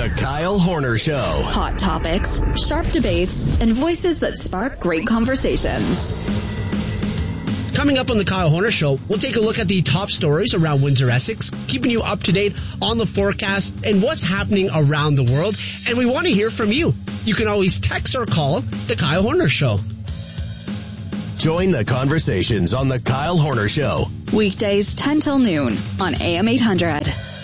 The Kyle Horner Show. Hot topics, sharp debates, and voices that spark great conversations. Coming up on the Kyle Horner Show, we'll take a look at the top stories around Windsor, Essex, keeping you up to date on the forecast and what's happening around the world. And we want to hear from you. You can always text or call the Kyle Horner Show. Join the conversations on the Kyle Horner Show. Weekdays 10 till noon on AM 800.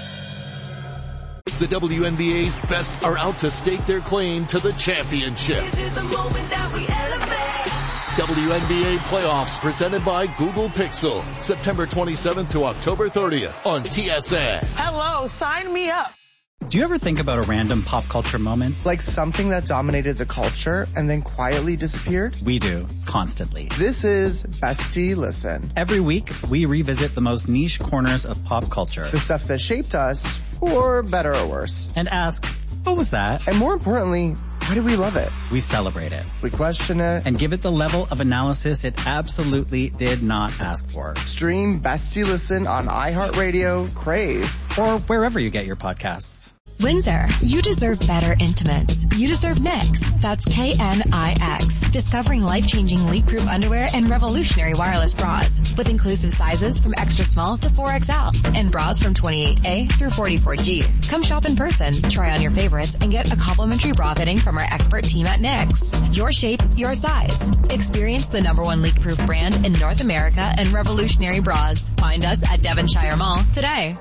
The WNBA's best are out to stake their claim to the championship. Is it the moment that we elevate? WNBA playoffs presented by Google Pixel. September 27th to October 30th on TSN. Hello, sign me up. Do you ever think about a random pop culture moment? Like something that dominated the culture and then quietly disappeared? We do, constantly. This is Bestie Listen. Every week, we revisit the most niche corners of pop culture. The stuff that shaped us, for better or worse. And ask, what was that? And more importantly, why do we love it? We celebrate it. We question it. And give it the level of analysis it absolutely did not ask for. Stream Bestie Listen on iHeartRadio, Crave, or wherever you get your podcasts. Windsor, you deserve better intimates. You deserve Knix. That's KNIX. Discovering life-changing leak-proof underwear and revolutionary wireless bras with inclusive sizes from extra small to 4XL and bras from 28A through 44G. Come shop in person, try on your favorites, and get a complimentary bra fitting from our expert team at Knix. Your shape, your size. Experience the #1 leak-proof brand in North America and revolutionary bras. Find us at Devonshire Mall today.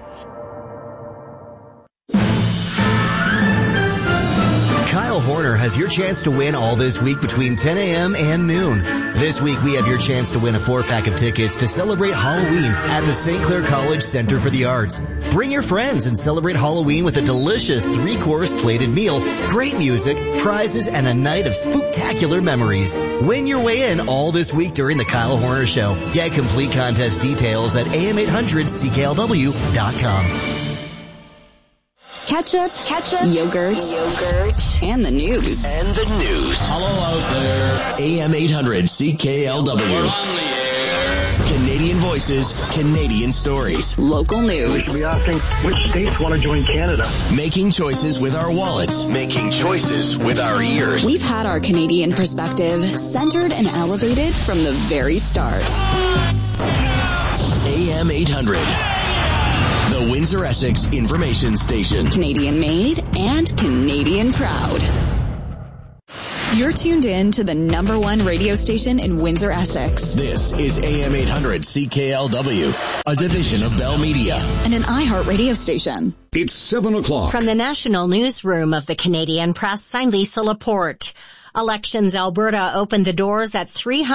Kyle Horner has your chance to win all this week between 10 a.m. and noon. This week we have your chance to win a 4-pack of tickets to celebrate Halloween at the St. Clair College Center for the Arts. Bring your friends and celebrate Halloween with a delicious 3-course plated meal, great music, prizes, and a night of spooktacular memories. Win your way in all this week during the Kyle Horner Show. Get complete contest details at am800cklw.com. Ketchup, yogurt, and the news. Hello out there. AM 800 CKLW. Canadian voices, Canadian stories. Local news. We should be asking which states want to join Canada. Making choices with our wallets. Making choices with our ears. We've had our Canadian perspective centered and elevated from the very start. AM 800. The Windsor Essex Information Station. Canadian made and Canadian proud. You're tuned in to the #1 radio station in Windsor, Essex. This is AM 800 CKLW, a division of Bell Media. And an iHeart radio station. It's 7 o'clock. From the National Newsroom of the Canadian Press, I'm Lisa Laporte. Elections Alberta opened the doors at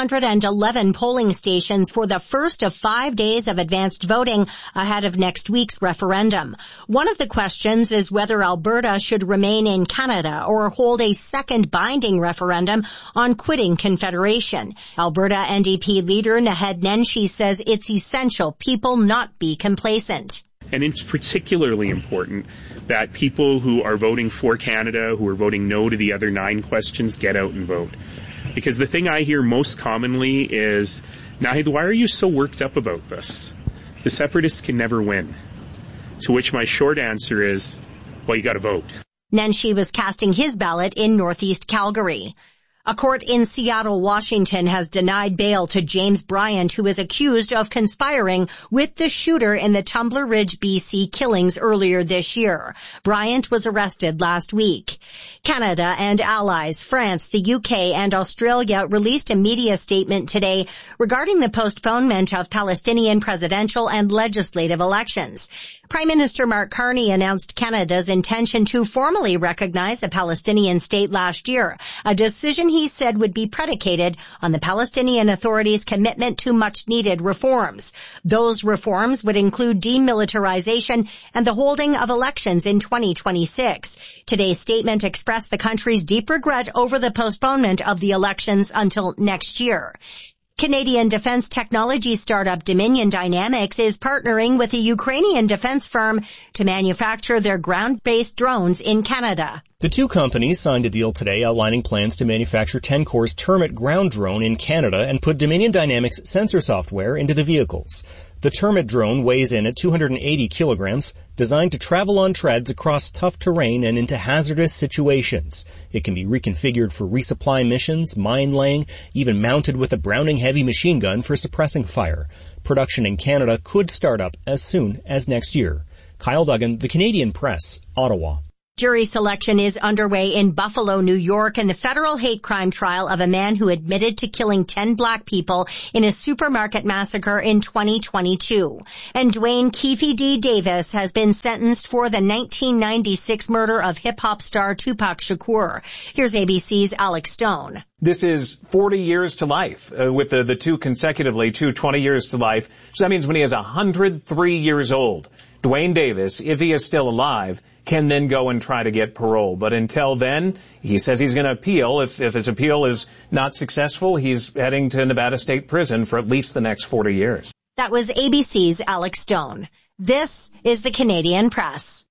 311 polling stations for the first of 5 days of advanced voting ahead of next week's referendum. One of the questions is whether Alberta should remain in Canada or hold a second binding referendum on quitting Confederation. Alberta NDP leader Naheed Nenshi says it's essential people not be complacent. And it's particularly important that people who are voting for Canada, who are voting no to the other 9 questions, get out and vote. Because the thing I hear most commonly is, Naheed, why are you so worked up about this? The separatists can never win. To which my short answer is, well, you got to vote. Nenshi was casting his ballot in northeast Calgary. A court in Seattle, Washington has denied bail to James Bryant, who is accused of conspiring with the shooter in the Tumbler Ridge, BC killings earlier this year. Bryant was arrested last week. Canada and allies, France, the UK, and Australia released a media statement today regarding the postponement of Palestinian presidential and legislative elections. Prime Minister Mark Carney announced Canada's intention to formally recognize a Palestinian state last year, a decision he said would be predicated on the Palestinian Authority's commitment to much-needed reforms. Those reforms would include demilitarization and the holding of elections in 2026. Today's statement expressed the country's deep regret over the postponement of the elections until next year. Canadian defense technology startup Dominion Dynamics is partnering with a Ukrainian defense firm to manufacture their ground-based drones in Canada. The two companies signed a deal today outlining plans to manufacture TenCore's Termit ground drone in Canada and put Dominion Dynamics sensor software into the vehicles. The Termit drone weighs in at 280 kilograms, designed to travel on treads across tough terrain and into hazardous situations. It can be reconfigured for resupply missions, mine laying, even mounted with a Browning heavy machine gun for suppressing fire. Production in Canada could start up as soon as next year. Kyle Duggan, The Canadian Press, Ottawa. Jury selection is underway in Buffalo, New York, in the federal hate crime trial of a man who admitted to killing 10 black people in a supermarket massacre in 2022. And Dwayne Keefe D. Davis has been sentenced for the 1996 murder of hip-hop star Tupac Shakur. Here's ABC's Alex Stone. This is 40 years to life, with the two consecutively, 20 years to life. So that means when he is 103 years old, Dwayne Davis, if he is still alive, can then go and try to get parole. But until then, he says he's going to appeal. If his appeal is not successful, he's heading to Nevada State Prison for at least the next 40 years. That was ABC's Alex Stone. This is the Canadian Press.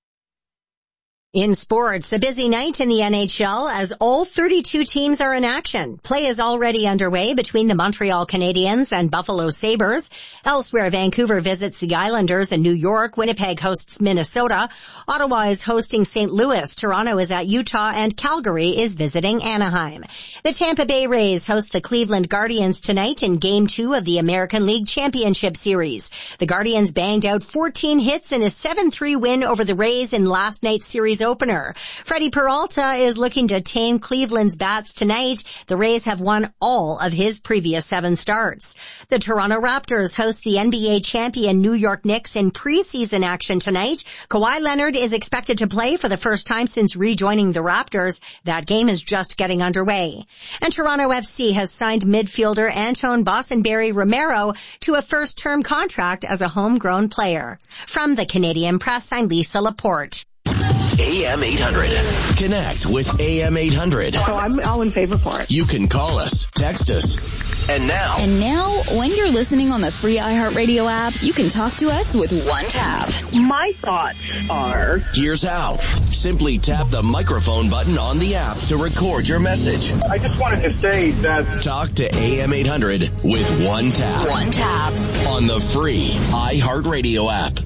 In sports, a busy night in the NHL as all 32 teams are in action. Play is already underway between the Montreal Canadiens and Buffalo Sabres. Elsewhere, Vancouver visits the Islanders and New York. Winnipeg hosts Minnesota. Ottawa is hosting St. Louis. Toronto is at Utah, and Calgary is visiting Anaheim. The Tampa Bay Rays host the Cleveland Guardians tonight in Game 2 of the American League Championship Series. The Guardians banged out 14 hits in a 7-3 win over the Rays in last night's series opener. Freddie Peralta is looking to tame Cleveland's bats tonight. The Rays have won all of his previous 7 starts. The Toronto Raptors host the NBA champion New York Knicks in preseason action tonight. Kawhi Leonard is expected to play for the first time since rejoining the Raptors. That game is just getting underway. And Toronto FC has signed midfielder Anton Bosenberry Romero to a first-term contract as a homegrown player. From the Canadian Press, I'm Lisa Laporte. AM 800. Connect with AM 800. So I'm all in favor for it. You can call us, text us. And now, when you're listening on the free iHeartRadio app, you can talk to us with one tap. My thoughts are... Here's how. Simply tap the microphone button on the app to record your message. I just wanted to say that... Talk to AM 800 with one tap. One tap. On the free iHeartRadio app.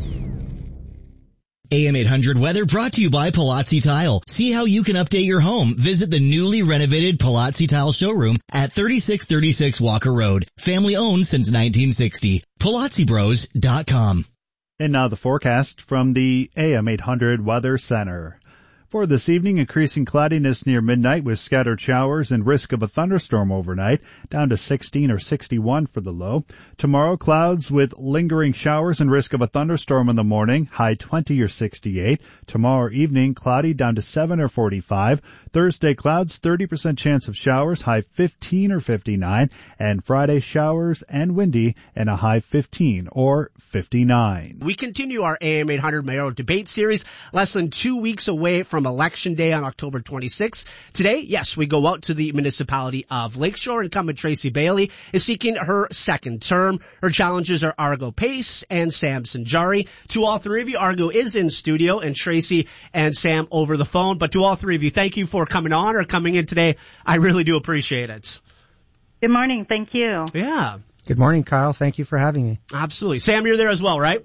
AM 800 weather brought to you by Palazzi Tile. See how you can update your home. Visit the newly renovated Palazzi Tile showroom at 3636 Walker Road. Family owned since 1960. PalazziBros.com. And now the forecast from the AM 800 Weather Center. For this evening, increasing cloudiness near midnight with scattered showers and risk of a thunderstorm overnight, down to 16 or 61 for the low. Tomorrow, clouds with lingering showers and risk of a thunderstorm in the morning, high 20 or 68. Tomorrow evening, cloudy, down to 7 or 45. Thursday, clouds, 30% chance of showers, high 15 or 59. And Friday, showers and windy, and a high 15 or 59. We continue our AM 800 mayoral debate series, less than 2 weeks away from Election Day on October 26th. Today, yes, we go out to the municipality of Lakeshore. Incumbent Tracy Bailey is seeking her second term. Her challengers are Argo Pace and Sam Sanjari. To all three of you, Argo is in studio and Tracy and Sam over the phone. But to all three of you, thank you for coming on or coming in today. I really do appreciate it. Good morning. Thank you. Yeah. Good morning, Kyle. Thank you for having me. Absolutely. Sam, you're there as well, right?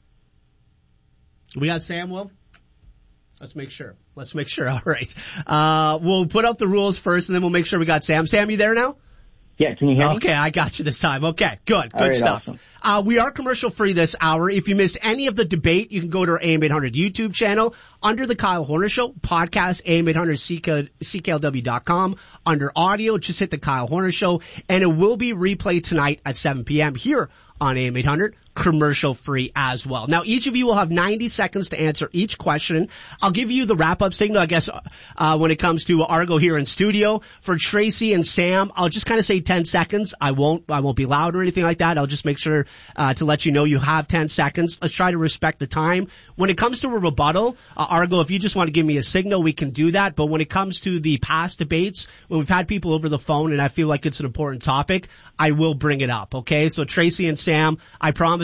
We got Sam, Will? Let's make sure. All right. We'll put up the rules first, and then we'll make sure we got Sam. Sam, you there now? Yeah, can you hear me? Okay, I got you this time. Okay, good All right, stuff. Awesome. We are commercial free this hour. If you missed any of the debate, you can go to our AM 800 YouTube channel under the Kyle Horner Show, podcast AM800CKLW.com. Under audio, just hit the Kyle Horner Show, and it will be replayed tonight at 7 p.m. here on AM 800, commercial free as well. Now, each of you will have 90 seconds to answer each question. I'll give you the wrap-up signal, I guess, when it comes to Argo here in studio. For Tracy and Sam, I'll just kind of say 10 seconds. I won't be loud or anything like that. I'll just make sure to let you know you have 10 seconds. Let's try to respect the time. When it comes to a rebuttal, Argo, if you just want to give me a signal, we can do that. But when it comes to the past debates, when we've had people over the phone and I feel like it's an important topic, I will bring it up, okay? So Tracy and Sam, I promise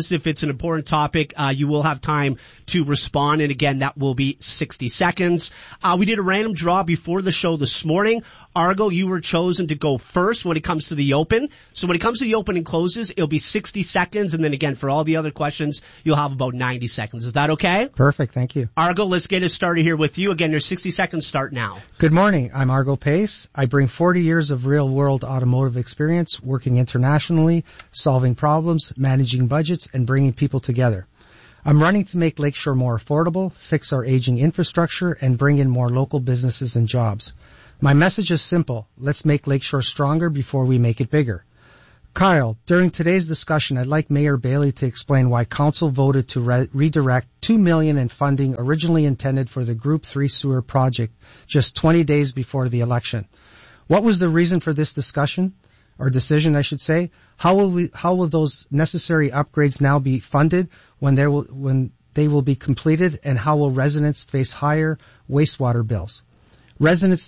promise if it's an important topic, you will have time to respond. And again, that will be 60 seconds. We did a random draw before the show this morning. Argo, you were chosen to go first when it comes to the open. So when it comes to the open and closes, it'll be 60 seconds. And then again, for all the other questions, you'll have about 90 seconds. Is that okay? Perfect. Thank you. Argo, let's get it started here with you. Again, your 60 seconds start now. Good morning. I'm Argo Pace. I bring 40 years of real-world automotive experience working internationally, solving problems, managing budgets, and bringing people together. I'm running to make Lakeshore more affordable, fix our aging infrastructure, and bring in more local businesses and jobs. My message is simple. Let's make Lakeshore stronger before we make it bigger. Kyle, during today's discussion, I'd like Mayor Bailey to explain why Council voted to redirect $2 million in funding originally intended for the Group 3 sewer project just 20 days before the election. What was the reason for this discussion, or decision, I should say? How will those necessary upgrades now be funded when they will be completed, and how will residents face higher wastewater bills? Residents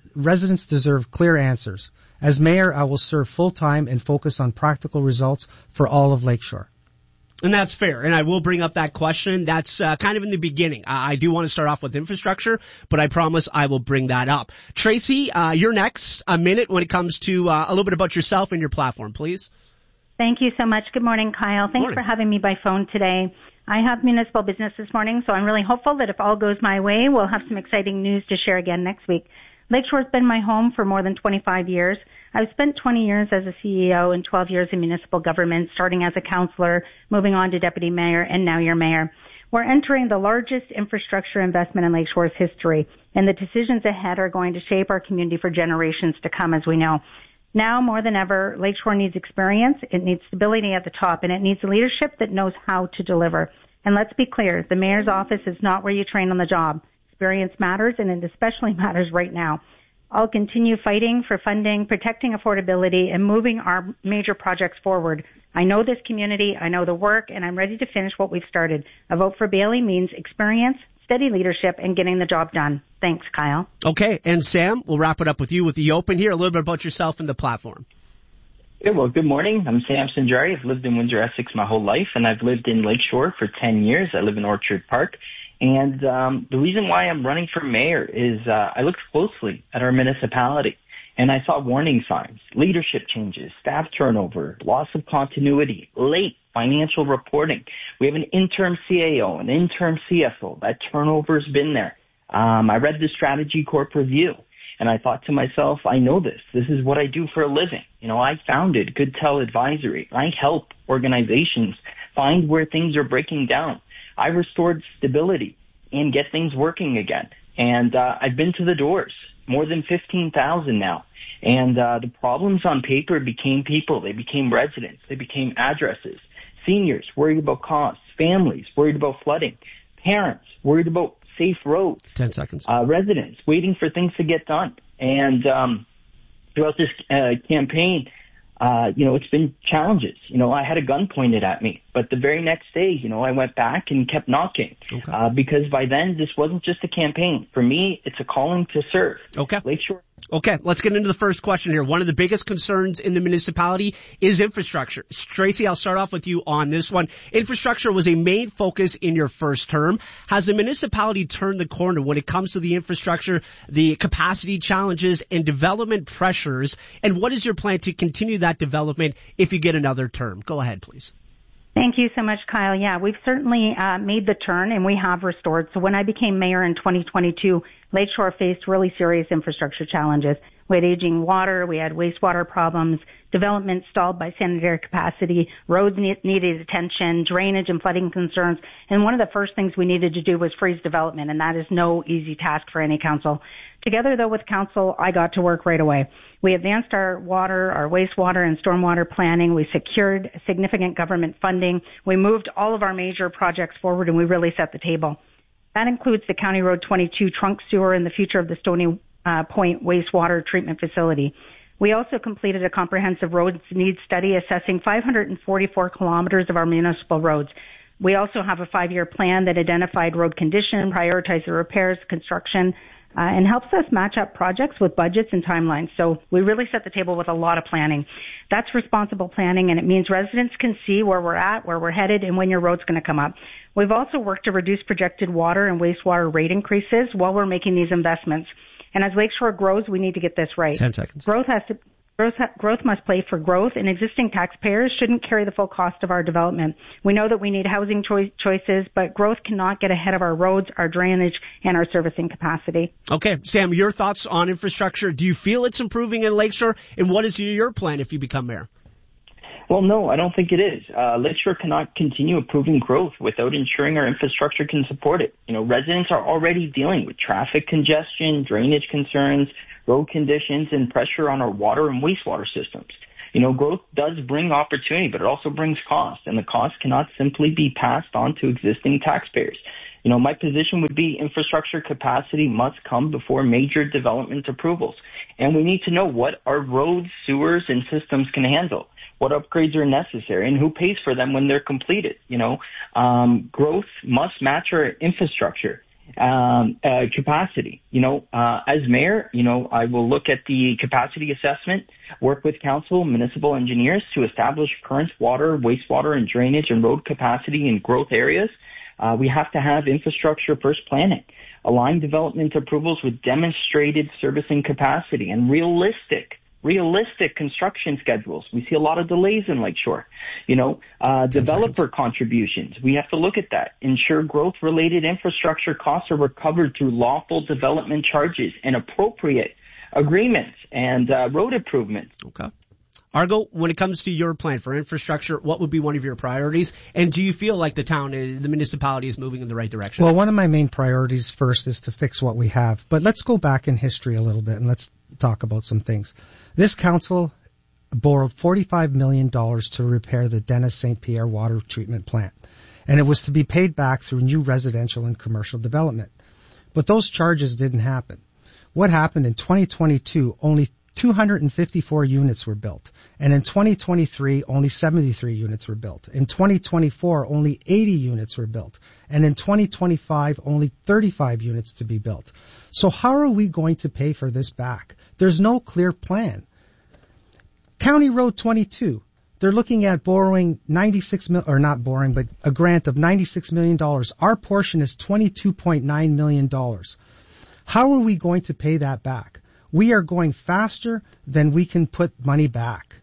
deserve clear answers. As mayor, I will serve full-time and focus on practical results for all of Lakeshore. And that's fair. And I will bring up that question. That's kind of in the beginning. I do want to start off with infrastructure, but I promise I will bring that up. Tracy, you're next. A minute when it comes to a little bit about yourself and your platform, please. Thank you so much. Good morning, Kyle. Thanks for having me by phone today. I have municipal business this morning, so I'm really hopeful that if all goes my way, we'll have some exciting news to share again next week. Lakeshore's been my home for more than 25 years. I've spent 20 years as a CEO and 12 years in municipal government, starting as a councillor, moving on to deputy mayor, and now your mayor. We're entering the largest infrastructure investment in Lakeshore's history, and the decisions ahead are going to shape our community for generations to come, as we know. Now more than ever, Lakeshore needs experience, it needs stability at the top, and it needs leadership that knows how to deliver. And let's be clear, the mayor's office is not where you train on the job. Experience matters, and it especially matters right now. I'll continue fighting for funding, protecting affordability, and moving our major projects forward. I know this community, I know the work, and I'm ready to finish what we've started. A vote for Bailey means experience, steady leadership, and getting the job done. Thanks, Kyle. Okay, and Sam, we'll wrap it up with you with the open here. A little bit about yourself and the platform. Yeah, well, good morning. I'm Sam Sanjari. I've lived in Windsor, Essex my whole life, and I've lived in Lakeshore for 10 years. I live in Orchard Park. And the reason why I'm running for mayor is I looked closely at our municipality, and I saw warning signs, leadership changes, staff turnover, loss of continuity, late financial reporting. We have an interim CAO, an interim CFO. That turnover's been there. I read the Strategy Corp review, and I thought to myself, I know this. This is what I do for a living. You know, I founded GoodTel Advisory. I help organizations find where things are breaking down. I restored stability and get things working again. And I've been to the doors, more than 15,000 now. And the problems on paper became people. They became residents. They became addresses. Seniors worried about costs. Families worried about flooding. Parents worried about safe roads. 10 seconds. Residents waiting for things to get done. And throughout this campaign, it's been challenges. I had a gun pointed at me, but the very next day, I went back and kept knocking, because by then this wasn't just a campaign. For me, it's a calling to serve. Okay. Lakeshore. Okay, let's get into the first question here. One of the biggest concerns in the municipality is infrastructure. Tracy, I'll start off with you on this one. Infrastructure was a main focus in your first term. Has the municipality turned the corner when it comes to the infrastructure, the capacity challenges, and development pressures? And what is your plan to continue that development if you get another term? Go ahead, please. Thank you so much, Kyle. Yeah, we've certainly made the turn, and we have restored. So when I became mayor in 2022, Lakeshore faced really serious infrastructure challenges. We had aging water, we had wastewater problems, development stalled by sanitary capacity, roads needed attention, drainage and flooding concerns. And one of the first things we needed to do was freeze development, and that is no easy task for any council. Together, though, with council, I got to work right away. We advanced our water, our wastewater, and stormwater planning. We secured significant government funding. We moved all of our major projects forward, and we really set the table. That includes the County Road 22 trunk sewer and the future of the Stony Point wastewater treatment facility. We also completed a comprehensive roads needs study assessing 544 kilometers of our municipal roads. We also have a 5-year plan that identified road condition, prioritized the repairs, construction, and helps us match up projects with budgets and timelines. So we really set the table with a lot of planning. That's responsible planning, and it means residents can see where we're at, where we're headed, and when your road's going to come up. We've also worked to reduce projected water and wastewater rate increases while we're making these investments. And as Lakeshore grows, we need to get this right. 10 seconds. Growth must play for growth, and existing taxpayers shouldn't carry the full cost of our development. We know that we need housing choices, but growth cannot get ahead of our roads, our drainage, and our servicing capacity. Okay, Sam, your thoughts on infrastructure. Do you feel it's improving in Lakeshore, and what is your plan if you become mayor? Well, no, I don't think it is. Lakeshore cannot continue approving growth without ensuring our infrastructure can support it. Residents are already dealing with traffic congestion, drainage concerns, road conditions, and pressure on our water and wastewater systems. Growth does bring opportunity, but it also brings cost, and the cost cannot simply be passed on to existing taxpayers. My position would be infrastructure capacity must come before major development approvals, and we need to know what our roads, sewers, and systems can handle, what upgrades are necessary, and who pays for them when they're completed. Growth must match our infrastructure capacity. As mayor, I will look at the capacity assessment, work with council, municipal engineers to establish current water, wastewater, and drainage and road capacity in growth areas. We have to have infrastructure first planning, align development approvals with demonstrated servicing capacity, and realistic construction schedules. We see a lot of delays in Lakeshore. Developer contributions. We have to look at that. Ensure growth-related infrastructure costs are recovered through lawful development charges and appropriate agreements and road improvements. Okay. Argo, when it comes to your plan for infrastructure, what would be one of your priorities? And do you feel like the municipality is moving in the right direction? Well, one of my main priorities first is to fix what we have. But let's go back in history a little bit and let's talk about some things. This council borrowed $45 million to repair the Dennis St. Pierre water treatment plant, and it was to be paid back through new residential and commercial development. But those charges didn't happen. What happened in 2022, only 254 units were built, and in 2023, only 73 units were built. In 2024, only 80 units were built, and in 2025, only 35 units to be built. So how are we going to pay for this back? There's no clear plan. County Road 22, they're looking at borrowing a grant of $96 million. Our portion is $22.9 million. How are we going to pay that back? We are going faster than we can put money back.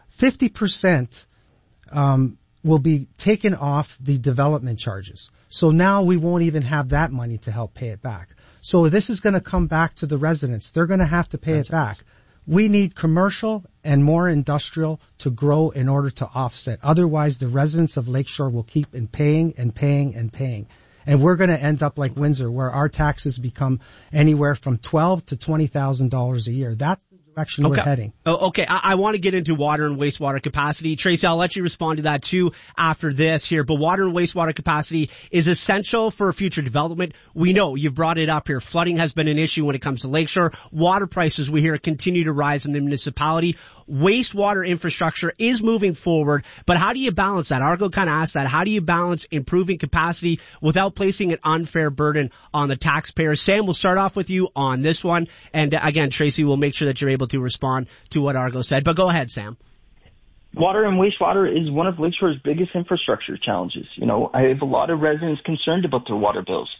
50% will be taken off the development charges. So now we won't even have that money to help pay it back. So this is going to come back to the residents. They're going to have to pay it back. We need commercial and more industrial to grow in order to offset. Otherwise, the residents of Lakeshore will keep paying and paying and paying. And we're going to end up like Windsor, where our taxes become anywhere from $12,000 to $20,000 a year. That's the direction we're heading. Okay, I want to get into water and wastewater capacity. Tracy, I'll let you respond to that too after this here. But water and wastewater capacity is essential for future development. We know you've brought it up here. Flooding has been an issue when it comes to Lakeshore. Water prices, we hear, continue to rise in the municipality. Wastewater infrastructure is moving forward, but how do you balance that? Argo kind of asked that. How do you balance improving capacity without placing an unfair burden on the taxpayers? Sam, we'll start off with you on this one. And again, Tracy, we'll make sure that you're able to respond to what Argo said. But go ahead, Sam. Water and wastewater is one of Lakeshore's biggest infrastructure challenges. I have a lot of residents concerned about their water bills.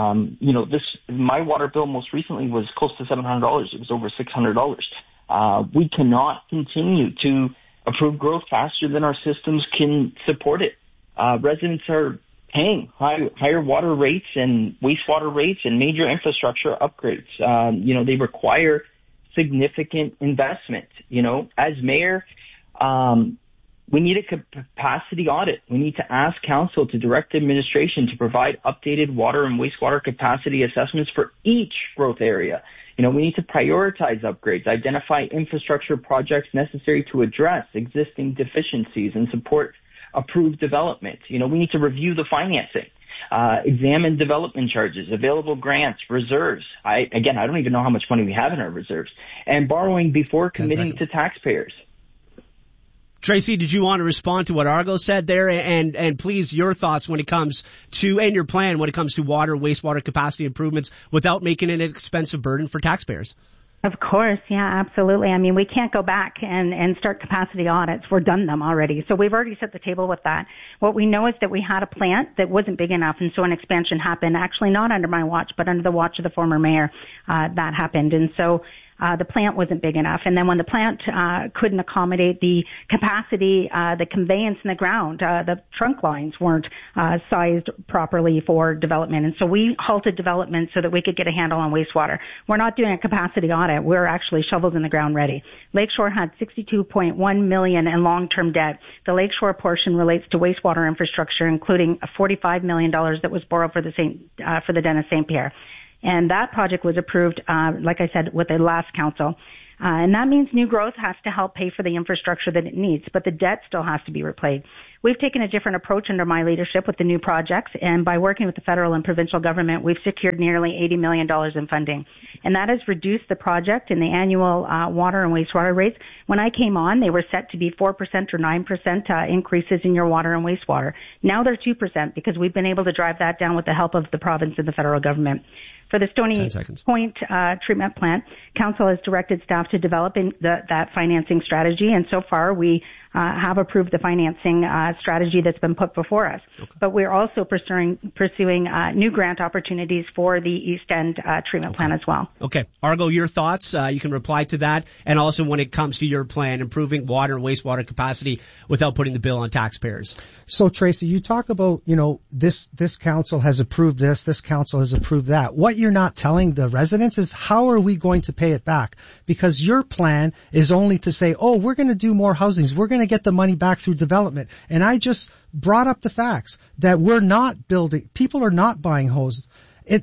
My water bill most recently was close to $700. It was over $600. We cannot continue to approve growth faster than our systems can support it. Residents are paying higher water rates and wastewater rates and major infrastructure upgrades. They require significant investment. As mayor, we need a capacity audit. We need to ask council to direct administration to provide updated water and wastewater capacity assessments for each growth area. We need to prioritize upgrades, identify infrastructure projects necessary to address existing deficiencies and support approved development. We need to review the financing, examine development charges, available grants, reserves. I don't even know how much money we have in our reserves, and borrowing before committing to taxpayers. Tracy, did you want to respond to what Argo said there? And please, your thoughts when it comes to, and your plan when it comes to water, wastewater capacity improvements without making it an expensive burden for taxpayers? Of course, yeah, absolutely. I mean, we can't go back and start capacity audits. We've done them already. So we've already set the table with that. What we know is that we had a plant that wasn't big enough, and so an expansion happened, actually not under my watch, but under the watch of the former mayor, that happened. And so the plant wasn't big enough. And then when the plant couldn't accommodate the capacity, the conveyance in the ground, the trunk lines weren't sized properly for development. And so we halted development so that we could get a handle on wastewater. We're not doing a capacity audit. We're actually shovels in the ground ready. Lakeshore had $62.1 million in long-term debt. The Lakeshore portion relates to wastewater infrastructure, including $45 million that was borrowed for the Den of St. Pierre. And that project was approved, like I said, with the last council. And that means new growth has to help pay for the infrastructure that it needs, but the debt still has to be repaid. We've taken a different approach under my leadership with the new projects, and by working with the federal and provincial government, we've secured nearly $80 million in funding. And that has reduced the project and the annual water and wastewater rates. When I came on, they were set to be 4% or 9% increases in your water and wastewater. Now they're 2% because we've been able to drive that down with the help of the province and the federal government. For the Stony Point treatment plant, Council has directed staff to develop that financing strategy, and so far we have approved the financing strategy that's been put before us. Okay. But we're also pursuing new grant opportunities for the East End treatment plant as well. Okay. Argo, your thoughts? You can reply to that. And also when it comes to your plan, improving water and wastewater capacity without putting the bill on taxpayers. So, Tracy, you talk about, this council has approved this council has approved that. What you're not telling the residents is how are we going to pay it back? Because your plan is only to say, we're going to do more housings. We're going to get the money back through development. And I just brought up the facts that we're not building. People are not buying homes. In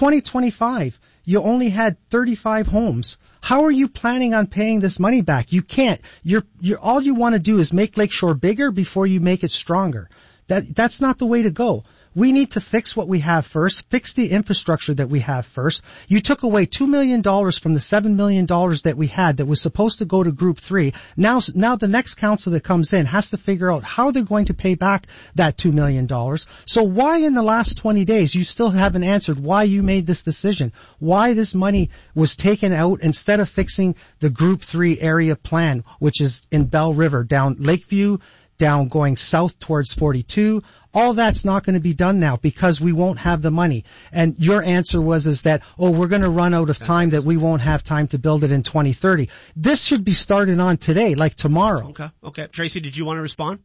2025, you only had 35 homes. How are you planning on paying this money back? You can't. All you want to do is make Lakeshore bigger before you make it stronger. That's not the way to go. We need to fix what we have first, fix the infrastructure that we have first. You took away $2 million from the $7 million that we had that was supposed to go to Group 3. Now the next council that comes in has to figure out how they're going to pay back that $2 million. So why in the last 20 days you still haven't answered why you made this decision? Why this money was taken out instead of fixing the Group 3 area plan, which is in Bell River, down Lakeview, down going south towards 42. All that's not going to be done now because we won't have the money. And your answer is that, we're going to run out of time, that we won't have time to build it in 2030. This should be started on today, like tomorrow. Okay. Tracy, did you want to respond?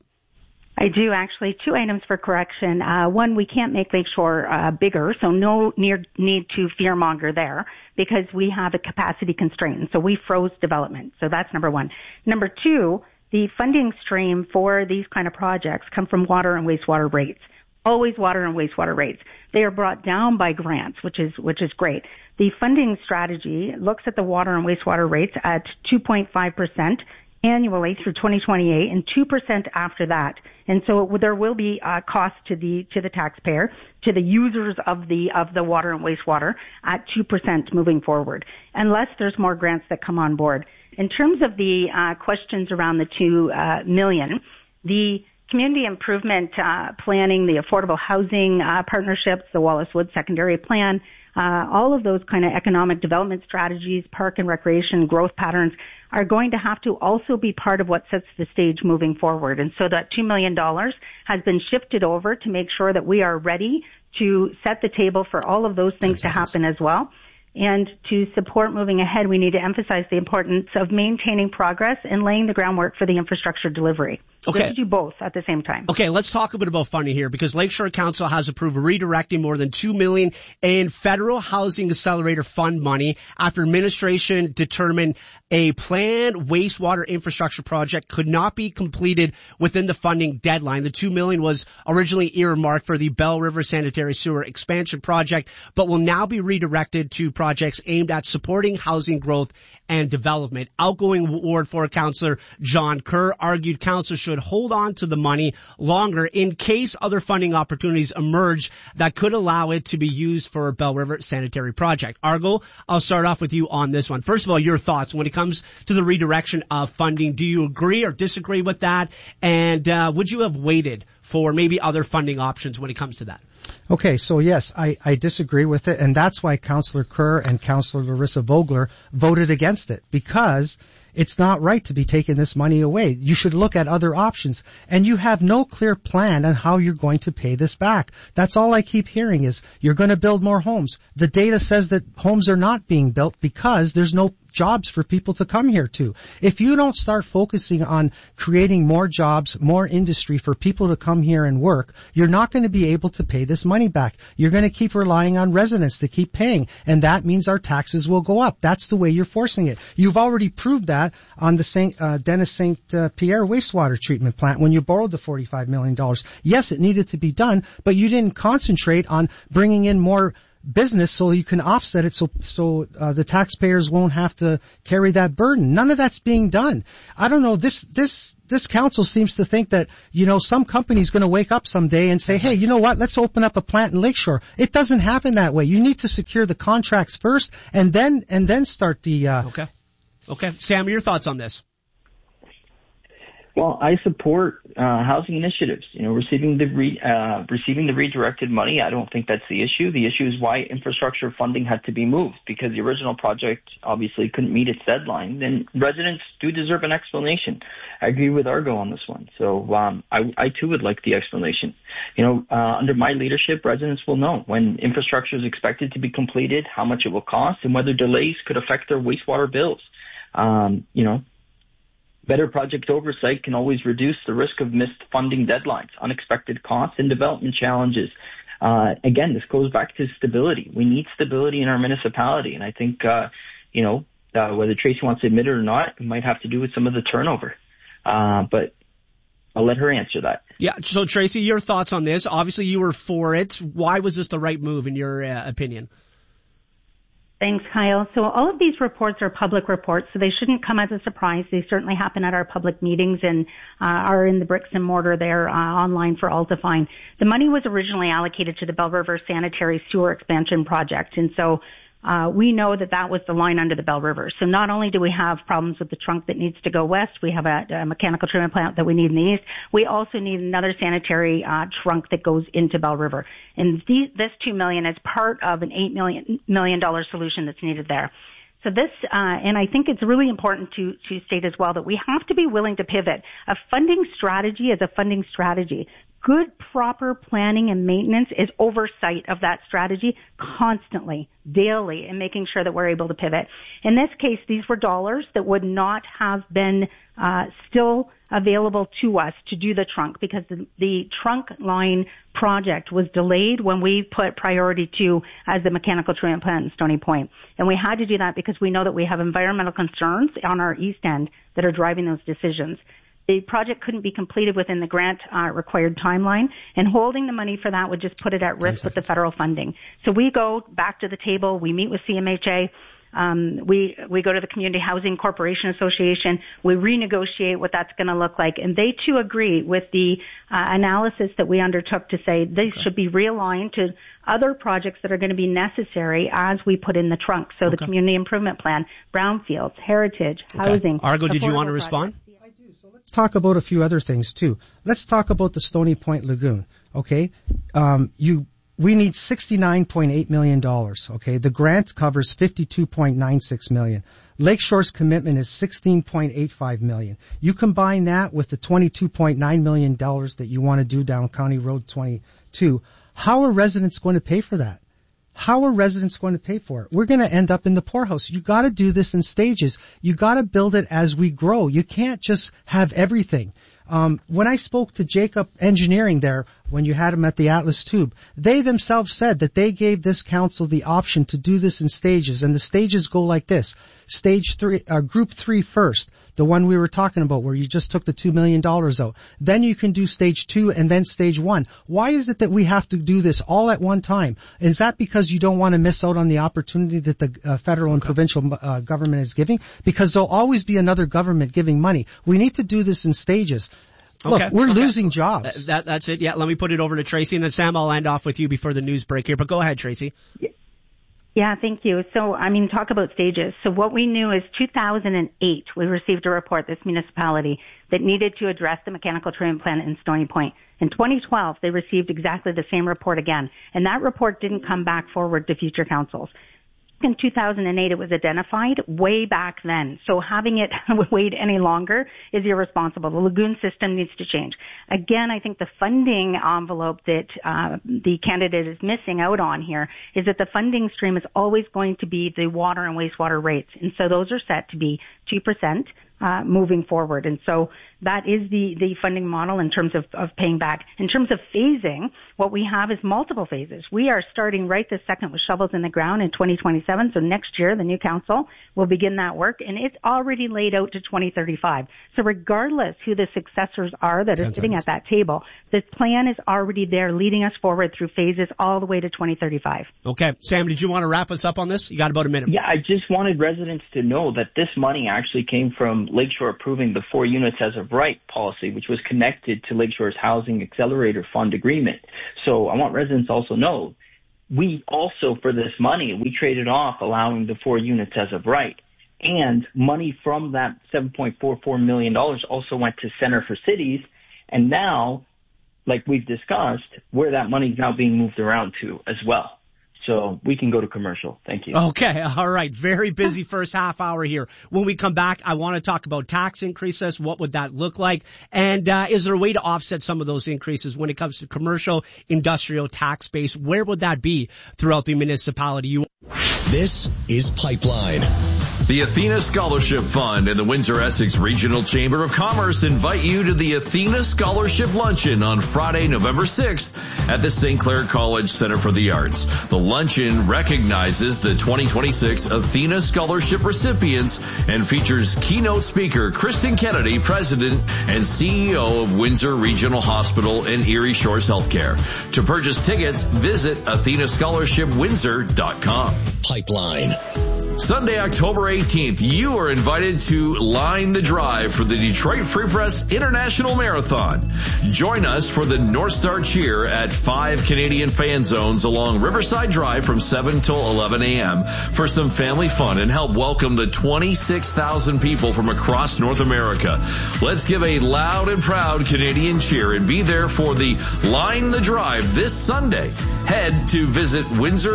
I do, actually. 2 items for correction. One, we can't make Lakeshore bigger, so no need to fearmonger there because we have a capacity constraint. So we froze development. So that's number one. Number two, the funding stream for these kind of projects come from water and wastewater rates. Always water and wastewater rates. They are brought down by grants, which is great. The funding strategy looks at the water and wastewater rates at 2.5% annually through 2028 and 2% after that. And so there will be cost to the taxpayer, to the users of the water and wastewater at 2% moving forward, unless there's more grants that come on board. In terms of the questions around the $2 million, the community improvement planning, the affordable housing partnerships, the Wallace Woods secondary plan, all of those kind of economic development strategies, park and recreation growth patterns are going to have to also be part of what sets the stage moving forward. And so that $2 million has been shifted over to make sure that we are ready to set the table for all of those things to happen as well. And to support moving ahead, we need to emphasize the importance of maintaining progress and laying the groundwork for the infrastructure delivery. Okay. We have to do both at the same time. Okay, let's talk a bit about funding here because Lakeshore Council has approved redirecting more than $2 million in federal housing accelerator fund money after administration determined a planned wastewater infrastructure project could not be completed within the funding deadline. The $2 million was originally earmarked for the Bell River Sanitary Sewer Expansion Project, but will now be redirected to projects aimed at supporting housing growth and development. Outgoing Ward 4 Councillor John Kerr argued council should hold on to the money longer in case other funding opportunities emerge that could allow it to be used for a Belle River sanitary project. Argo, I'll start off with you on this one. First of all, your thoughts when it comes to the redirection of funding. Do you agree or disagree with that? And would you have waited for maybe other funding options when it comes to that? Okay, so yes, I disagree with it, and that's why Councillor Kerr and Councillor Larissa Vogler voted against it, because it's not right to be taking this money away. You should look at other options, and you have no clear plan on how you're going to pay this back. That's all I keep hearing is you're going to build more homes. The data says that homes are not being built because there's no jobs for people to come here to. If you don't start focusing on creating more jobs, more industry for people to come here and work, you're not going to be able to pay this money back. You're going to keep relying on residents to keep paying, and that means our taxes will go up. That's the way you're forcing it. You've already proved that on the Dennis St. Pierre wastewater treatment plant when you borrowed the $45 million. Yes, it needed to be done, but you didn't concentrate on bringing in more business so you can offset it so the taxpayers won't have to carry that burden. None of that's being done. I don't know, this council seems to think that, some company's going to wake up someday and say, hey, you know what, let's open up a plant in Lakeshore. It doesn't happen that way. You need to secure the contracts first and then start the Okay. Sam, your thoughts on this? Well, I support housing initiatives. Receiving the redirected money, I don't think that's the issue. The issue is why infrastructure funding had to be moved, because the original project obviously couldn't meet its deadline. Then residents do deserve an explanation. I agree with Argo on this one. So I too would like the explanation. Under my leadership, residents will know when infrastructure is expected to be completed, how much it will cost, and whether delays could affect their wastewater bills. Better project oversight can always reduce the risk of missed funding deadlines, unexpected costs, and development challenges. Again, this goes back to stability. We need stability in our municipality, and I think, whether Tracy wants to admit it or not, it might have to do with some of the turnover. But I'll let her answer that. Yeah, so Tracy, your thoughts on this? Obviously, you were for it. Why was this the right move, in your opinion? Thanks, Kyle. So all of these reports are public reports, so they shouldn't come as a surprise. They certainly happen at our public meetings and are in the bricks and mortar there online for all to find. The money was originally allocated to the Belle River Sanitary Sewer Expansion Project, and so we know that was the line under the Belle River. So not only do we have problems with the trunk that needs to go west, we have a mechanical treatment plant that we need in the east. We also need another sanitary trunk that goes into Belle River. And this $2 million is part of an $8 million solution that's needed there. So this, and I think it's really important to state as well that we have to be willing to pivot. A funding strategy is a funding strategy. Good, proper planning and maintenance is oversight of that strategy constantly, daily, and making sure that we're able to pivot. In this case, these were dollars that would not have been still available to us to do the trunk, because the trunk line project was delayed when we put priority 2 as the mechanical treatment plant in Stony Point. And we had to do that because we know that we have environmental concerns on our east end that are driving those decisions. The project couldn't be completed within the grant required timeline, and holding the money for that would just put it at risk with the federal funding. So we go back to the table, we meet with CMHA, we go to the Community Housing Corporation Association, we renegotiate what that's going to look like, and they too agree with the analysis that we undertook to say they should be realigned to other projects that are going to be necessary as we put in the trunk. So the Community Improvement Plan, brownfields, heritage, housing. Argo, did you want to respond? Let's talk about a few other things too. Let's talk about the Stony Point Lagoon. Okay, we need $69.8 million. Okay, the grant covers $52.96 million. Lakeshore's commitment is $16.85 million. You combine that with the $22.9 million that you want to do down County Road 22. How are residents going to pay for that? How are residents going to pay for it? We're going to end up in the poorhouse. You got to do this in stages. You got to build it as we grow. You can't just have everything. When I spoke to Jacob Engineering there when you had them at the Atlas Tube, they themselves said that they gave this council the option to do this in stages, and the stages go like this. Stage 3, Group 3 first, the one we were talking about where you just took the $2 million out. Then you can do Stage 2 and then Stage 1. Why is it that we have to do this all at one time? Is that because you don't want to miss out on the opportunity that the federal and provincial government is giving? Because there'll always be another government giving money. We need to do this in stages. Look, we're losing jobs. That's it. Yeah, let me put it over to Tracy, and then Sam, I'll end off with you before the news break here. But go ahead, Tracy. Yeah, thank you. So, talk about stages. So what we knew is 2008, we received a report, this municipality, that needed to address the mechanical treatment plant in Stony Point. In 2012, they received exactly the same report again, and that report didn't come back forward to future councils. In 2008, it was identified way back then. So having it wait any longer is irresponsible. The lagoon system needs to change. Again, I think the funding envelope that the candidate is missing out on here is that the funding stream is always going to be the water and wastewater rates. And so those are set to be 2%. Moving forward. And so that is the funding model in terms of paying back. In terms of phasing, what we have is multiple phases. We are starting right this second with shovels in the ground in 2027. So next year, the new council will begin that work, and it's already laid out to 2035. So regardless who the successors are that are sitting at that table, the plan is already there leading us forward through phases all the way to 2035. Okay. Sam, did you want to wrap us up on this? You got about a minute. Yeah, I just wanted residents to know that this money actually came from Lakeshore approving the 4 units as of right policy, which was connected to Lakeshore's Housing Accelerator Fund agreement. So I want residents to also know, we also, for this money, we traded off allowing the 4 units as of right. And money from that $7.44 million also went to Center for Cities. And now, like we've discussed, where that money is now being moved around to as well. So we can go to commercial. Thank you. Okay. All right. Very busy first half hour here. When we come back, I want to talk about tax increases. What would that look like? And is there a way to offset some of those increases when it comes to commercial, industrial tax base? Where would that be throughout the municipality? This is Pipeline. The Athena Scholarship Fund and the Windsor-Essex Regional Chamber of Commerce invite you to the Athena Scholarship Luncheon on Friday, November 6th at the St. Clair College Center for the Arts. The luncheon recognizes the 2026 Athena Scholarship recipients and features keynote speaker Kristen Kennedy, President and CEO of Windsor Regional Hospital and Erie Shores Healthcare. To purchase tickets, visit AthenaScholarshipWindsor.com. Pipeline. Sunday, October 18th, you are invited to line the drive for the Detroit Free Press International Marathon. Join us for the North Star Cheer at 5 Canadian fan zones along Riverside Drive from 7 till 11 a.m. for some family fun and help welcome the 26,000 people from across North America. Let's give a loud and proud Canadian cheer and be there for the Line the Drive this Sunday. Head to visit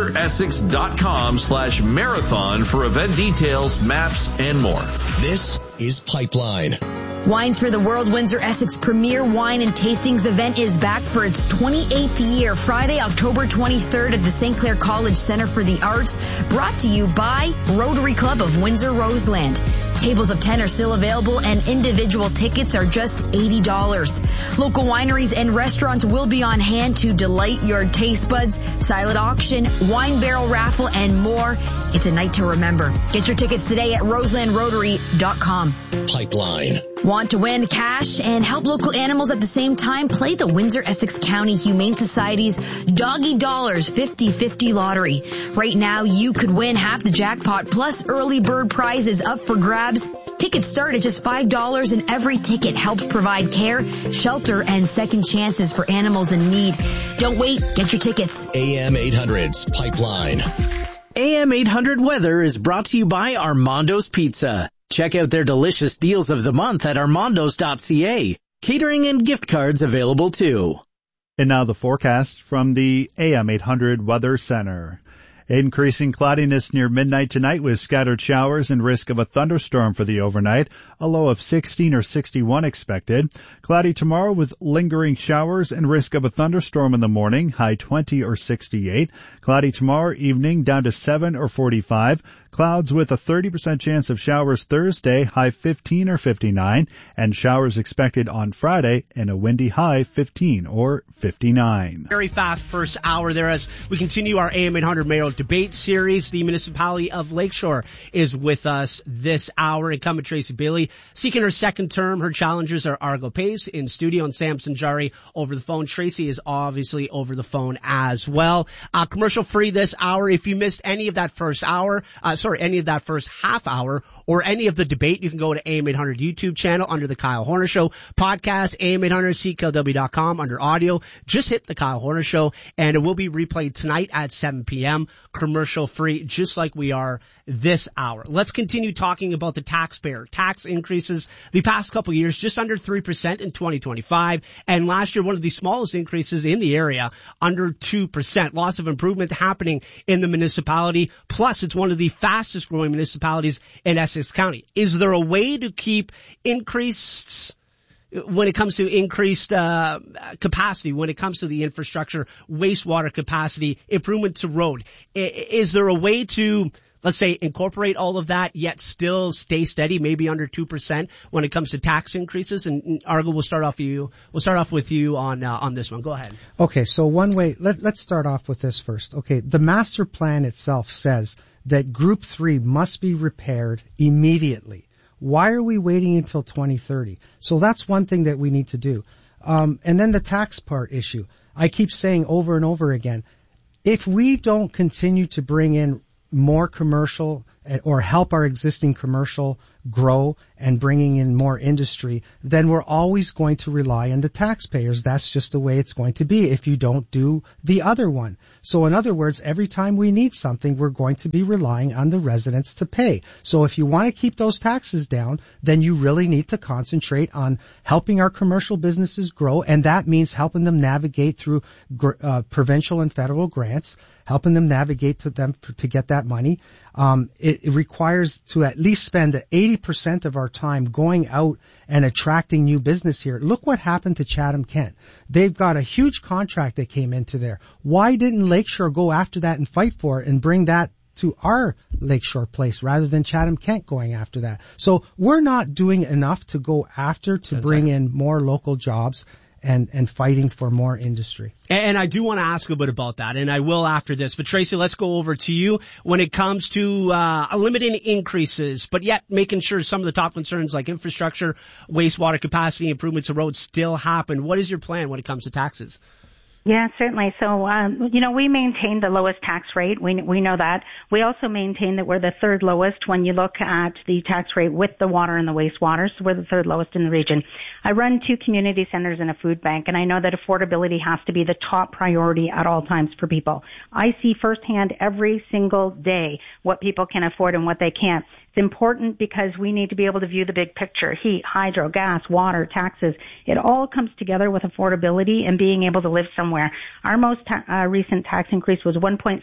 WindsorEssex.com/marathon for event details, maps, and more. This is Pipeline. Wines for the World Windsor-Essex Premier Wine and Tastings event is back for its 28th year, Friday, October 23rd at the St. Clair College Center for the Arts, brought to you by Rotary Club of Windsor-Roseland. Tables of 10 are still available and individual tickets are just $80. Local wineries and restaurants will be on hand to delight your taste buds, silent auction, wine barrel raffle, and more. It's a night to remember. Get your tickets today at roselandrotary.com. Pipeline. Want to win cash and help local animals at the same time? Play the Windsor-Essex County Humane Society's Doggy Dollars 50-50 lottery. Right now, you could win half the jackpot plus early bird prizes up for grabs. Tickets start at just $5 and every ticket helps provide care, shelter, and second chances for animals in need. Don't wait. Get your tickets. AM 800's Pipeline. AM 800 Weather is brought to you by Armando's Pizza. Check out their delicious deals of the month at armandos.ca. Catering and gift cards available too. And now the forecast from the AM 800 Weather Center. Increasing cloudiness near midnight tonight with scattered showers and risk of a thunderstorm for the overnight. A low of 16 or 61 expected. Cloudy tomorrow with lingering showers and risk of a thunderstorm in the morning. High 20 or 68. Cloudy tomorrow evening down to 7 or 45. Clouds with a 30% chance of showers Thursday. High 15 or 59. And showers expected on Friday and a windy high 15 or 59. Very fast first hour there as we continue our AM 800 mayoral debate series. The municipality of Lakeshore is with us this hour. Incumbent Tracy Bailey seeking her second term. Her challengers are Argo Pace in studio and Sam Sanjari over the phone. Tracy is obviously over the phone as well. Commercial free this hour. If you missed any of that first hour, any of that first half hour or any of the debate, you can go to AM 800 YouTube channel under the Kyle Horner Show podcast, AM 800 CKLW.com under audio. Just hit the Kyle Horner Show and it will be replayed tonight at 7 p.m. commercial free, just like we are this hour. Let's continue talking about the taxpayer. Tax increases the past couple of years, just under 3% in 2025. And last year, one of the smallest increases in the area, under 2%. Loss of improvement happening in the municipality. Plus, it's one of the fastest growing municipalities in Essex County. Is there a way to keep increased when it comes to increased capacity, when it comes to the infrastructure, wastewater capacity, improvement to road? Is there a way to, let's say, incorporate all of that, yet still stay steady, maybe under 2% when it comes to tax increases? And Argo, we'll start off with you on this one. Go ahead. Okay, so one way, let's start off with this first. Okay, the master plan itself says that Group 3 must be repaired immediately. Why are we waiting until 2030? So that's one thing that we need to do. And then the tax part issue. I keep saying over and over again, if we don't continue to bring in more commercial or help our existing commercial grow and bringing in more industry, then we're always going to rely on the taxpayers. That's just the way it's going to be if you don't do the other one. So in other words, every time we need something, we're going to be relying on the residents to pay. So if you want to keep those taxes down, then you really need to concentrate on helping our commercial businesses grow, and that means helping them navigate through provincial and federal grants, helping them navigate to get that money. It requires to at least spend 80% of our time going out and attracting new business here. Look what happened to Chatham-Kent. They've got a huge contract that came into there. Why didn't Lakeshore go after that and fight for it and bring that to our Lakeshore place rather than Chatham-Kent going after that? So we're not doing enough to go after to bring in more local jobs and fighting for more industry. And I do want to ask a bit about that, and I will after this. But Tracy, let's go over to you when it comes to limiting increases, but yet making sure some of the top concerns like infrastructure, wastewater capacity, improvements to roads still happen. What is your plan when it comes to taxes? Yeah, certainly. So, we maintain the lowest tax rate. We know that. We also maintain that we're the third lowest when you look at the tax rate with the water and the wastewater. So we're the third lowest in the region. I run 2 community centers and a food bank, and I know that affordability has to be the top priority at all times for people. I see firsthand every single day what people can afford and what they can't. It's important because we need to be able to view the big picture. Heat, hydro, gas, water, taxes. It all comes together with affordability and being able to live somewhere. Our most recent tax increase was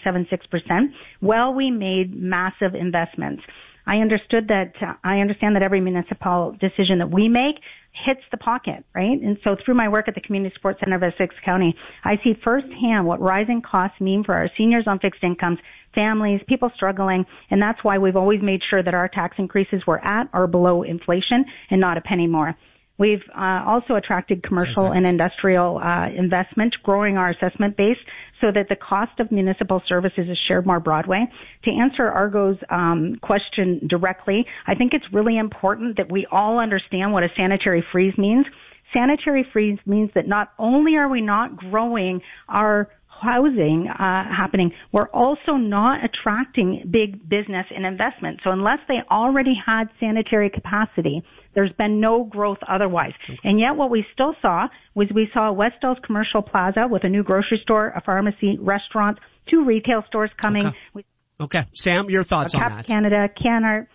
1.76%. Well, we made massive investments. I understand that every municipal decision that we make hits the pocket, right? And so through my work at the Community Support Center of Essex County, I see firsthand what rising costs mean for our seniors on fixed incomes, families, people struggling, and that's why we've always made sure that our tax increases were at or below inflation and not a penny more. We've also attracted commercial and industrial investment, growing our assessment base so that the cost of municipal services is shared more broadly. To answer Argo's question directly, I think it's really important that we all understand what a sanitary freeze means. Sanitary freeze means that not only are we not growing our housing happening, we're also not attracting big business and investment. So unless they already had sanitary capacity, there's been no growth otherwise. And yet what we still saw was we saw West Dells Commercial Plaza with a new grocery store, a pharmacy, restaurant, 2 retail stores coming. Okay. Sam, your thoughts on that? Canada, Canart.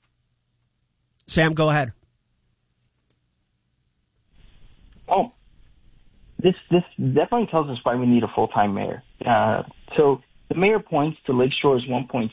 Sam, go ahead. This definitely tells us why we need a full-time mayor. So The mayor points to Lakeshore's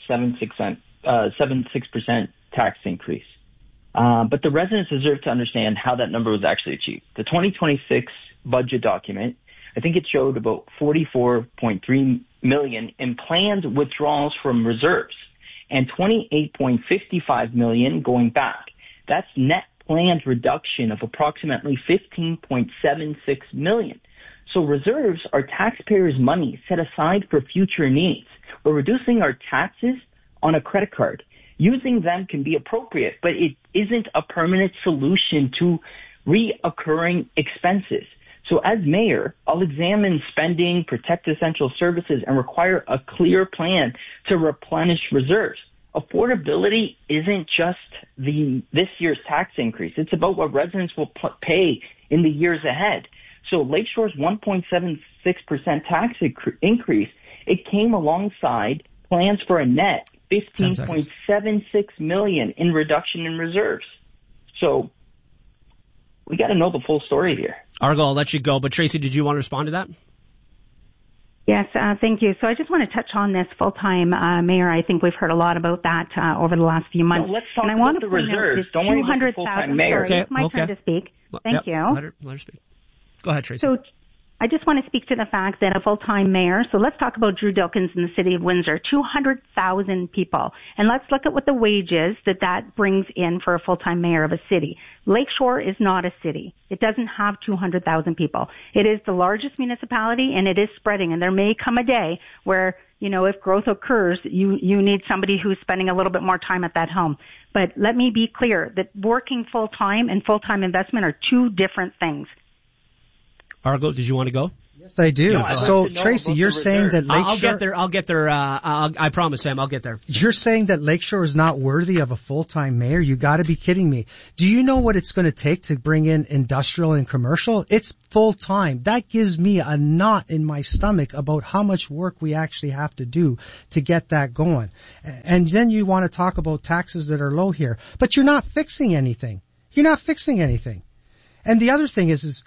1.76% tax increase. But the residents deserve to understand how that number was actually achieved. The 2026 budget document, I think it showed about $44.3 million in planned withdrawals from reserves and $28.55 million going back. That's net planned reduction of approximately $15.76 million. So reserves are taxpayers' money set aside for future needs. We're reducing our taxes on a credit card. Using them can be appropriate, but it isn't a permanent solution to reoccurring expenses. So as mayor, I'll examine spending, protect essential services, and require a clear plan to replenish reserves. Affordability isn't just this year's tax increase. It's about what residents will pay in the years ahead. So Lakeshore's 1.76% tax increase, it came alongside plans for a net $15.76 million in reduction in reserves. So we got to know the full story here. Argo, I'll let you go, but Tracy, did you want to respond to that? Yes, thank you. So I just want to touch on this full-time mayor. I think we've heard a lot about that over the last few months. No, let's talk about the reserves. Don't worry about the full-time mayor. Sorry, it's my turn to speak. Thank you. Let her speak. Go ahead, Tracy. So I just want to speak to the fact that a full-time mayor, so let's talk about Drew Dilkins in the city of Windsor, 200,000 people. And let's look at what the wage is that brings in for a full-time mayor of a city. Lakeshore is not a city. It doesn't have 200,000 people. It is the largest municipality, and it is spreading. And there may come a day where, if growth occurs, you need somebody who's spending a little bit more time at that home. But let me be clear that working full-time and full-time investment are two different things. Argo, did you want to go? Yes, I do. No, so, Tracy, you're saying that Lakeshore... I'll get there. I promise, Sam, I'll get there. You're saying that Lakeshore is not worthy of a full-time mayor? You got to be kidding me. Do you know what it's going to take to bring in industrial and commercial? It's full-time. That gives me a knot in my stomach about how much work we actually have to do to get that going. And then you want to talk about taxes that are low here. But you're not fixing anything. And the other thing is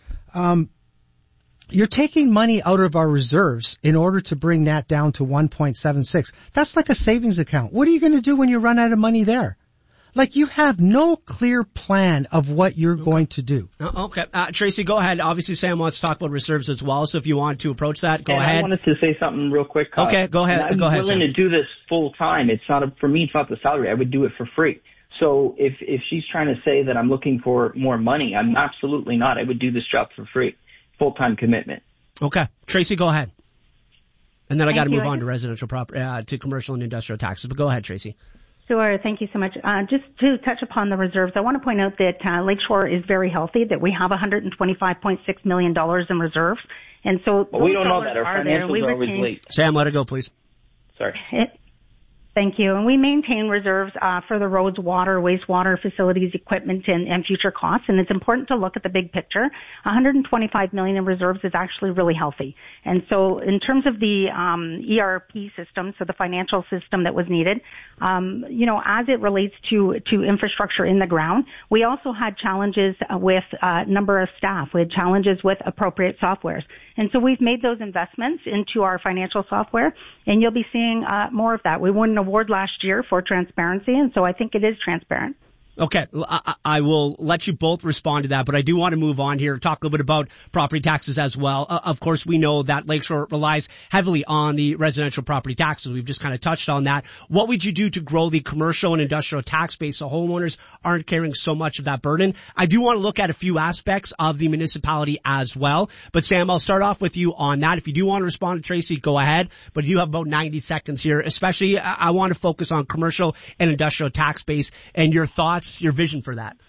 you're taking money out of our reserves in order to bring that down to 1.76. That's like a savings account. What are you going to do when you run out of money there? Like, you have no clear plan of what you're going to do. Okay. Tracy, go ahead. Obviously, Sam wants to talk about reserves as well, so if you want to approach that, go ahead. I wanted to say something real quick, Kyle. Okay, go ahead. I'm willing to do this full time. For me, it's not the salary. I would do it for free. So if she's trying to say that I'm looking for more money, I'm absolutely not. I would do this job for free. Full-time commitment. Okay. Tracy, go ahead. And then I got to move on to residential property, to commercial and industrial taxes. But go ahead, Tracy. Sure. Thank you so much. Just to touch upon the reserves, I want to point out that Lakeshore is very healthy, that we have $125.6 million in reserves. And so we don't know that. Our financials are always late. Sam, let it go, please. Sorry. Thank you. And we maintain reserves for the roads, water, wastewater facilities, equipment, and future costs. And it's important to look at the big picture. $125 million in reserves is actually really healthy. And so in terms of the ERP system, so the financial system that was needed, as it relates to infrastructure in the ground, we also had challenges with number of staff. We had challenges with appropriate softwares. And so we've made those investments into our financial software, and you'll be seeing more of that. We won an award last year for transparency, and so I think it is transparent. Okay, I will let you both respond to that, but I do want to move on here, talk a little bit about property taxes as well. Of course, we know that Lakeshore relies heavily on the residential property taxes. We've just kind of touched on that. What would you do to grow the commercial and industrial tax base so homeowners aren't carrying so much of that burden? I do want to look at a few aspects of the municipality as well. But Sam, I'll start off with you on that. If you do want to respond to Tracy, go ahead. But you have about 90 seconds here. Especially, I want to focus on commercial and industrial tax base and your thoughts, your vision for that.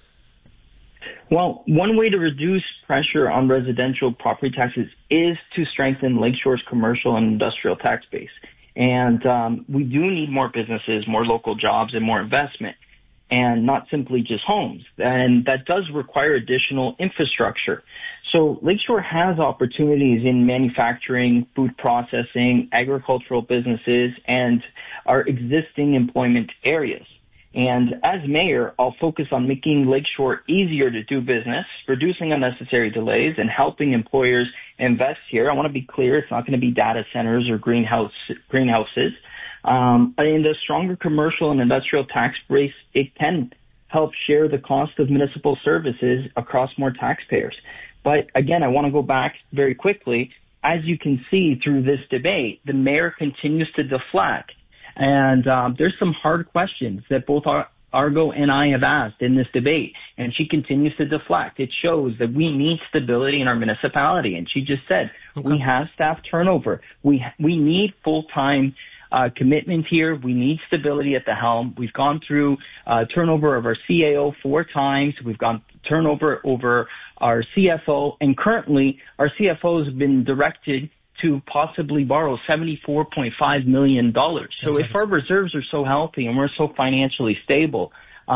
Well, one way to reduce pressure on residential property taxes is to strengthen Lakeshore's commercial and industrial tax base. And we do need more businesses, more local jobs, and more investment, and not simply just homes. And that does require additional infrastructure. So Lakeshore has opportunities in manufacturing, food processing, agricultural businesses, and our existing employment areas. And as mayor, I'll focus on making Lakeshore easier to do business, reducing unnecessary delays, and helping employers invest here. I want to be clear, it's not going to be data centers or greenhouses. And a stronger commercial and industrial tax base, it can help share the cost of municipal services across more taxpayers. But again, I want to go back very quickly. As you can see through this debate, the mayor continues to deflect. And there's some hard questions that both Argo and I have asked in this debate, and she continues to deflect. It shows that we need stability in our municipality. And she just said, we have staff turnover. We need full-time commitment here. We need stability at the helm. We've gone through turnover of our CAO 4 times. We've gone turnover over our CFO, and currently our CFO has been directed to possibly borrow $74.5 million. So if our reserves are so healthy and we're so financially stable,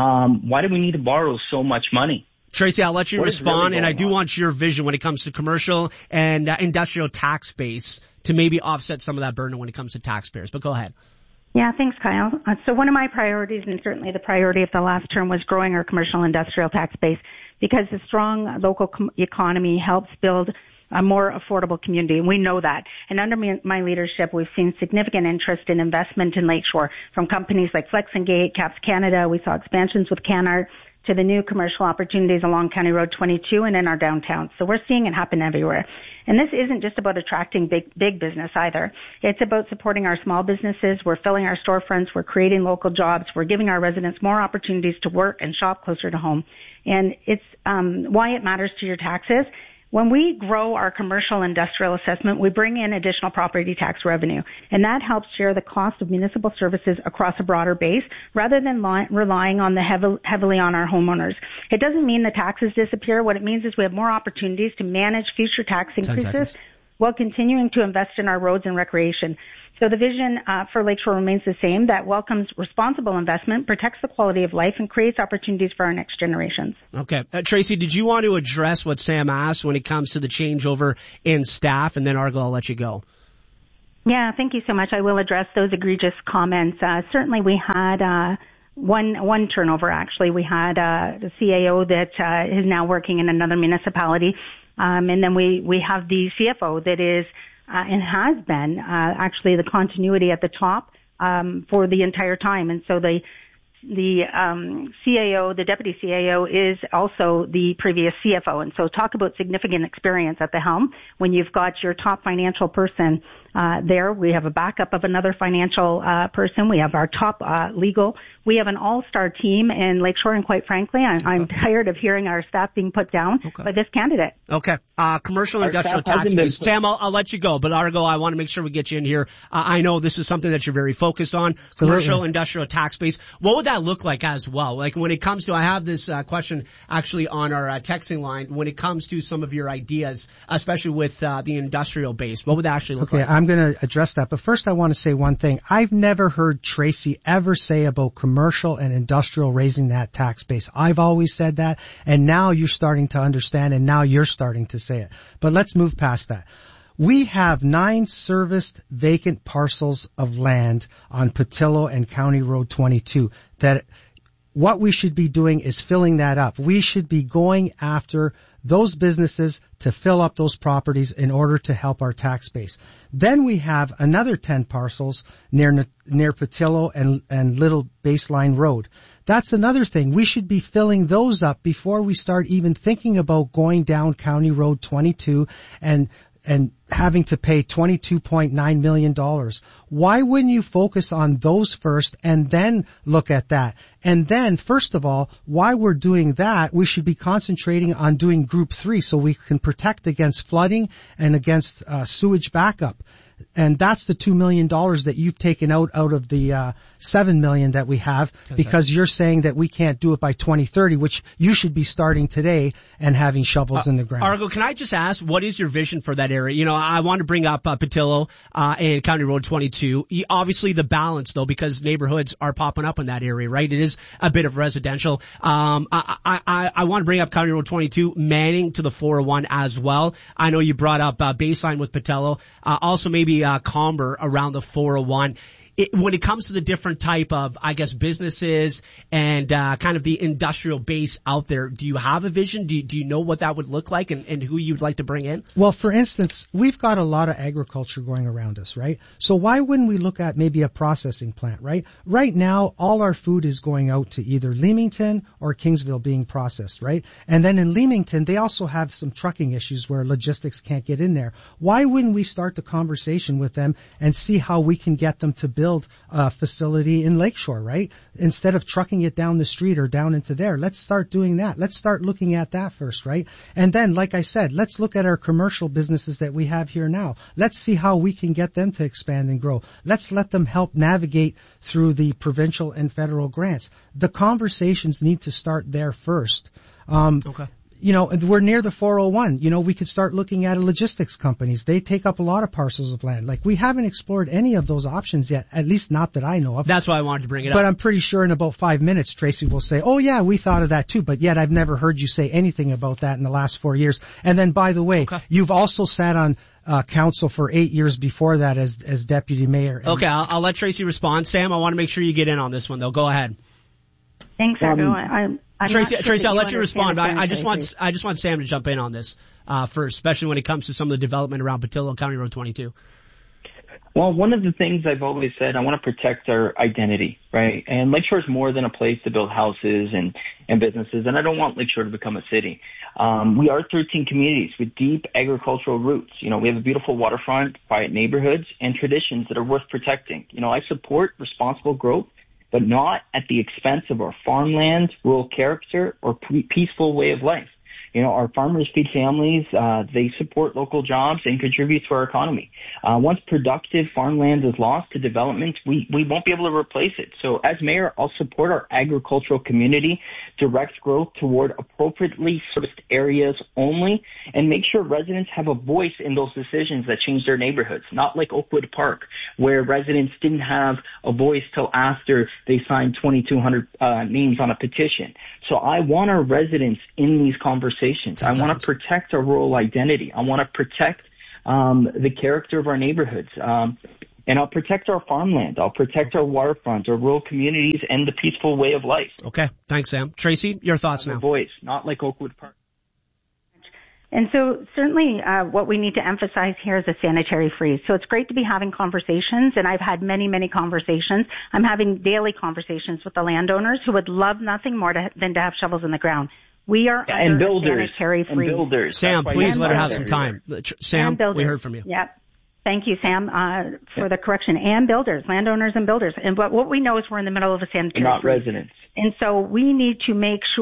why do we need to borrow so much money? Tracy, I'll let you respond, and I do want your vision when it comes to commercial and industrial tax base to maybe offset some of that burden when it comes to taxpayers. But go ahead. Yeah, thanks, Kyle. So one of my priorities, and certainly the priority of the last term, was growing our commercial industrial tax base, because the strong local economy helps build a more affordable community, and we know that. And under my leadership, we've seen significant interest in investment in Lakeshore from companies like Flex and Gate, Caps Canada. We saw expansions with CanArt to the new commercial opportunities along County Road 22 and in our downtown. So we're seeing it happen everywhere. And this isn't just about attracting big business either. It's about supporting our small businesses. We're filling our storefronts. We're creating local jobs. We're giving our residents more opportunities to work and shop closer to home. And it's why it matters to your taxes. When we grow our commercial industrial assessment, we bring in additional property tax revenue, and that helps share the cost of municipal services across a broader base rather than relying on heavily on our homeowners. It doesn't mean the taxes disappear. What it means is we have more opportunities to manage future tax increases while continuing to invest in our roads and recreation. So the vision for Lakeshore remains the same, that welcomes responsible investment, protects the quality of life, and creates opportunities for our next generations. Okay. Tracy, did you want to address what Sam asked when it comes to the changeover in staff? And then, Argo, I'll let you go. Yeah, thank you so much. I will address those egregious comments. Certainly we had one turnover, actually. We had the CAO that is now working in another municipality. And then we have the CFO that is and has been actually the continuity at the top for the entire time. And so the CAO, the deputy CAO, is also the previous CFO. And so talk about significant experience at the helm. When you've got your top financial person there, we have a backup of another financial person. We have our top legal. We have an all-star team in Lakeshore, and quite frankly, I'm tired of hearing our staff being put down by this candidate. Okay. Commercial industrial tax base. Sam, I'll let you go, but Argo, I want to make sure we get you in here. I know this is something that you're very focused on, commercial industrial tax base. What would that look like as well? Like when it comes to, I have this question actually on our texting line, when it comes to some of your ideas, especially with the industrial base, what would that actually look like? Okay, I'm going to address that, but first I want to say one thing. I've never heard Tracy ever say about commercial and industrial raising that tax base. I've always said that, and now you're starting to understand, and now you're starting to say it. But let's move past that. We have 9 serviced vacant parcels of land on Patillo and County Road 22 that what we should be doing is filling that up. We should be going after those businesses to fill up those properties in order to help our tax base. Then we have another 10 parcels near Patillo and Little Baseline Road. That's another thing. We should be filling those up before we start even thinking about going down County Road 22 and having to pay $22.9 million. Why wouldn't you focus on those first and then look at that? And then, first of all, while we're doing that, we should be concentrating on doing Group 3 so we can protect against flooding and against sewage backup. And that's the $2 million that you've taken out of the $7 million that we have, because you're saying that we can't do it by 2030, which you should be starting today and having shovels in the ground. Argo, can I just ask, what is your vision for that area? You know, I want to bring up Patillo and County Road 22. Obviously the balance, though, because neighborhoods are popping up in that area, right? It is a bit of residential. I want to bring up County Road 22, Manning to the 401 as well. I know you brought up Baseline with Patillo. Also maybe Comber around the 401. when it comes to the different type of, I guess, businesses and kind of the industrial base out there, do you have a vision? Do you know what that would look like and who you'd like to bring in? Well, for instance, we've got a lot of agriculture going around us, right? So why wouldn't we look at maybe a processing plant, right? Right now, all our food is going out to either Leamington or Kingsville being processed, right? And then in Leamington, they also have some trucking issues where logistics can't get in there. Why wouldn't we start the conversation with them and see how we can get them to build a facility in Lakeshore, right? Instead of trucking it down the street or down into there, let's start doing that. Let's start looking at that first, right? And then, like I said, let's look at our commercial businesses that we have here now. Let's see how we can get them to expand and grow. Let's let them help navigate through the provincial and federal grants. The conversations need to start there first. Okay. You know, we're near the 401. You know, we could start looking at logistics companies. They take up a lot of parcels of land. Like, we haven't explored any of those options yet, at least not that I know of. That's why I wanted to bring it up. But I'm pretty sure in about 5 minutes, Tracy will say, oh yeah, we thought of that too, but yet I've never heard you say anything about that in the last 4 years. And then, by the way, you've also sat on council for 8 years before that as deputy mayor. Okay, I'll let Tracy respond. Sam, I want to make sure you get in on this one, though. Go ahead. Thanks, Ergo. Tracy, I'll let you respond. But I just want Sam to jump in on this first, especially when it comes to some of the development around Patillo and County Road 22. Well, one of the things I've always said, I want to protect our identity, right? And Lakeshore is more than a place to build houses and businesses, and I don't want Lakeshore to become a city. We are 13 communities with deep agricultural roots. You know, we have a beautiful waterfront, quiet neighborhoods, and traditions that are worth protecting. You know, I support responsible growth, but not at the expense of our farmland, rural character, or peaceful way of life. You know, our farmers feed families, they support local jobs and contribute to our economy. Once productive farmland is lost to development, we won't be able to replace it. So as mayor, I'll support our agricultural community, direct growth toward appropriately serviced areas only, and make sure residents have a voice in those decisions that change their neighborhoods, not like Oakwood Park, where residents didn't have a voice till after they signed 2,200 names on a petition. So I want our residents in these conversations. I want to protect our rural identity. I want to protect the character of our neighborhoods. And I'll protect our farmland. I'll protect our waterfront, our rural communities, and the peaceful way of life. Okay. Thanks, Sam. Tracy, your thoughts now. Voice, not like Oakwood Park. And so certainly what we need to emphasize here is a sanitary freeze. So it's great to be having conversations, and I've had many, many conversations. I'm having daily conversations with the landowners who would love nothing more than to have shovels in the ground. We are under a sanitary freeze. And builders. Sam, please let her have some time. Sam, we heard from you. Yep. Thank you, Sam, for the correction. And builders, landowners and builders. And what we know is we're in the middle of a sanitary freeze. Not residents. And so we need to make sure